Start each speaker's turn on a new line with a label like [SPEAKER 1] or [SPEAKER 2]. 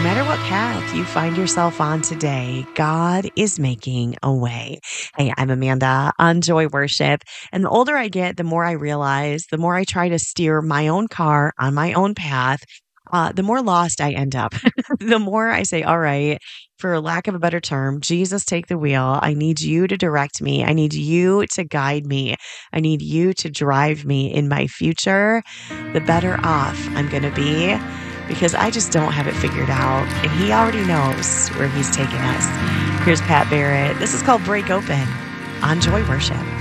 [SPEAKER 1] No matter what path you find yourself on today, God is making a way. Hey, I'm Amanda on Joy Worship. And the older I get, the more I realize, the more I try to steer my own car on my own path, the more lost I end up. The more I say, all right, for lack of a better term, Jesus, take the wheel. I need you to direct me. I need you to guide me. I need you to drive me in my future. The better off I'm going to be because I just don't have it figured out. And he already knows where he's taking us. Here's Pat Barrett. This is called Break Open on Joy Worship.